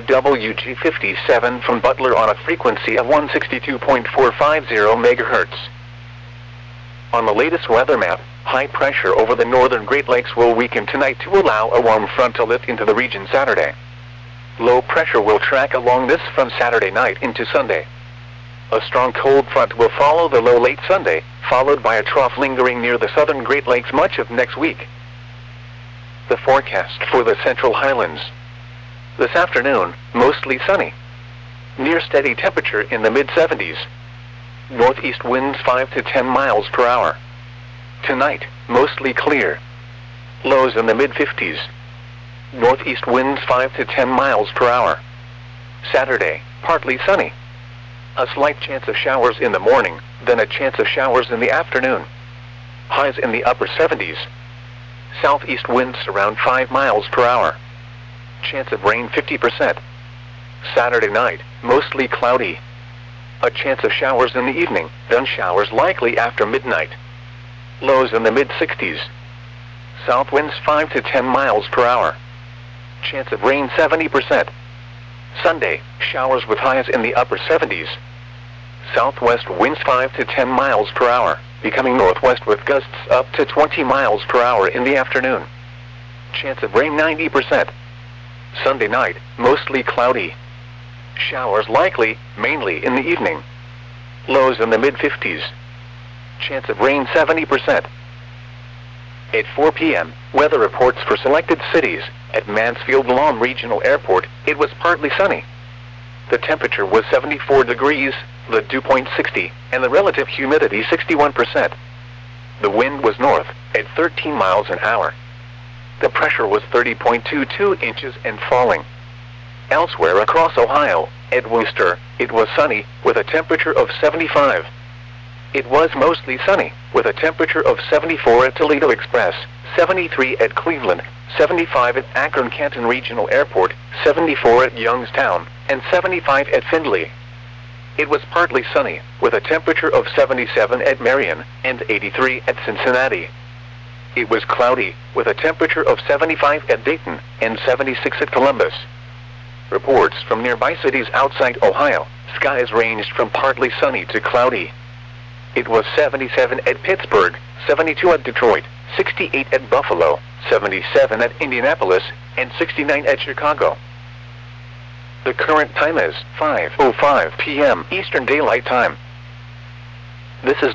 WWG57 from Butler on a frequency of 162.450 MHz. On the latest weather map, high pressure over the northern Great Lakes will weaken tonight to allow a warm front to lift into the region Saturday. Low pressure will track along this from Saturday night into Sunday. A strong cold front will follow the low late Sunday, followed by a trough lingering near the southern Great Lakes much of next week. The forecast for the Central Highlands. This afternoon, mostly sunny. Near steady temperature in the mid-70s. Northeast winds 5 to 10 miles per hour. Tonight, mostly clear. Lows in the mid-50s. Northeast winds 5 to 10 miles per hour. Saturday, partly sunny. A slight chance of showers in the morning, then a chance of showers in the afternoon. Highs in the upper 70s. Southeast winds around 5 miles per hour. Chance of rain 50%. Saturday night, mostly cloudy. A chance of showers in the evening, then showers likely after midnight. Lows in the mid-60s. South winds 5 to 10 miles per hour. Chance of rain 70%. Sunday, showers with highs in the upper 70s. Southwest winds 5 to 10 miles per hour, becoming northwest with gusts up to 20 miles per hour in the afternoon. Chance of rain 90%. Sunday night, mostly cloudy. Showers likely, mainly in the evening. Lows in the mid-50s. Chance of rain 70%. At 4 p.m., weather reports for selected cities. At Mansfield Lawn Regional Airport, it was partly sunny. The temperature was 74 degrees, the dew point 60, and the relative humidity 61%. The wind was north, at 13 miles an hour. The pressure was 30.22 inches and falling. Elsewhere across Ohio, at Wooster, it was sunny, with a temperature of 75. It was mostly sunny, with a temperature of 74 at Toledo Express, 73 at Cleveland, 75 at Akron-Canton Regional Airport, 74 at Youngstown, and 75 at Findlay. It was partly sunny, with a temperature of 77 at Marion, and 83 at Cincinnati. It was cloudy, with a temperature of 75 at Dayton, and 76 at Columbus. Reports from nearby cities outside Ohio, skies ranged from partly sunny to cloudy. It was 77 at Pittsburgh, 72 at Detroit, 68 at Buffalo, 77 at Indianapolis, and 69 at Chicago. The current time is 5:05 p.m. Eastern Daylight Time. This is